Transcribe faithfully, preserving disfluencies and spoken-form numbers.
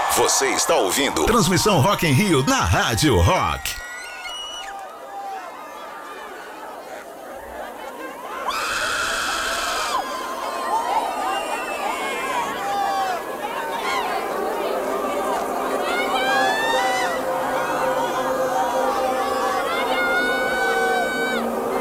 Você está ouvindo Transmissão Rock em Rio na Rádio Rock.